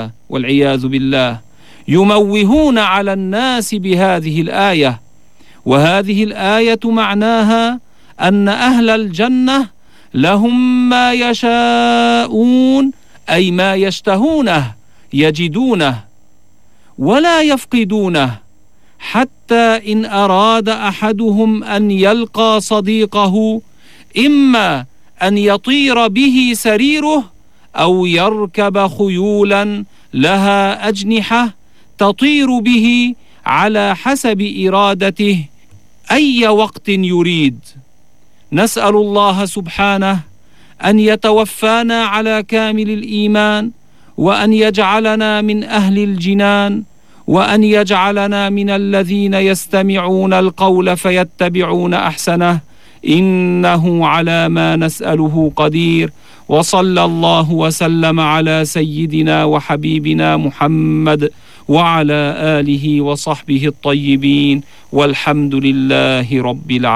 الجنة والعياذ بالله، يموهون على الناس بهذه الآية. وهذه الآية معناها أن أهل الجنة لهم ما يشاءون، أي ما يشتهونه يجدونه ولا يفقدونه، حتى إن أراد أحدهم أن يلقى صديقه إما أن يطير به سريره أو يركب خيولا لها أجنحة تطير به على حسب إرادته أي وقت يريد. نسأل الله سبحانه أن يتوفانا على كامل الإيمان، وأن يجعلنا من أهل الجنان، وأن يجعلنا من الذين يستمعون القول فيتبعون أحسنه، إنه على ما نسأله قدير. وصلى الله وسلم على سيدنا وحبيبنا محمد وعلى آله وصحبه الطيبين، والحمد لله رب العالمين.